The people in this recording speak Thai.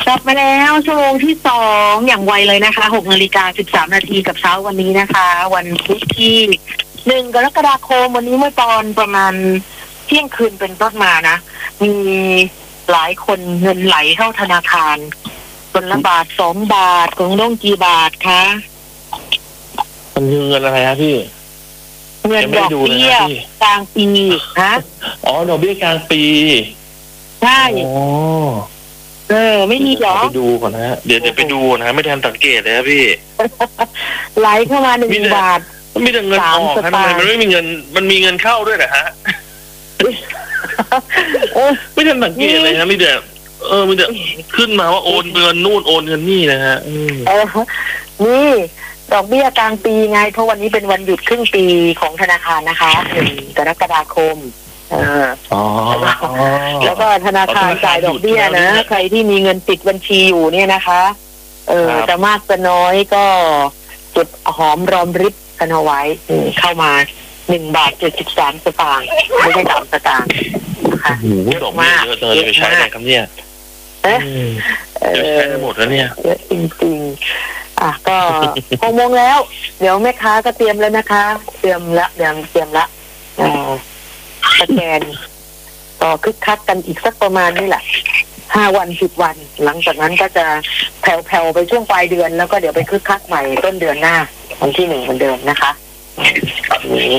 กลับมาแล้วชั่วโมงที่2อย่างไวเลยนะคะ6:13 นาทีกับเช้าวันนี้นะคะ วันพุธที่1 กรกฎาคมวันนี้เมื่อตอนประมาณเที่ยงคืนเป็นต้นมานะมีหลายคนเงินไหลเข้าธนาคารคนละบาท2 บาทของน้องกี่บาทคะมันคือเงินอะไรครับพี่เงินดอกเบี้ยกลางปีฮะอ๋อดอกเบี้ยกลางปีใช่อ๋อไม่มีหรอไปดูก่อนนะฮะเดี๋ยวไปดูนะไม่ทันสังเกตเลยครับพี่ไหลเข้ามา1 บาทมีแต่เงินออกทำไมมันไม่มีเงินมันมีเงินเข้าด้วยเหรอฮะไม่ทันสังเกตเลยนะมีแต่ขึ้นมาว่าโอนเงินนู่นโอนเงินนี่นะฮะนี่ดอกเบี้ยกลางปีไงเพราะวันนี้เป็นวันหยุดครึ่งปีของธนาคารนะคะ1 กรกฎาคมแล้วก็ธนาคารจ่ายดอกเบี้ยนะใครที่มีเงินติดบัญชีอยู่เนี่ยนะคะจะมากจะน้อยก็จุดหอมรอมริบกันเอาไว้เข้ามา1.73 บาทไม่ใช่3 สตางค์นะคะโอ้โหดอกเบี้ยเยอะเลยไปใช้ไหนครับเนี่ยเดี๋ยวใช้ได้หมดแล้วเนี่ยเยอะจริงๆก็6 โมงแล้วเดี๋ยวแม่ค้าก็เตรียมแล้วนะคะเตรียมละสแกนก็คึกคักกันอีกสักประมาณนี่แหละ5 วัน10 วันหลังจากนั้นก็จะแผ่วๆไปช่วงปลายเดือนแล้วก็เดี๋ยวไปคึกคักใหม่ต้นเดือนหน้าวันที่1เหมือนเดิมนะคะ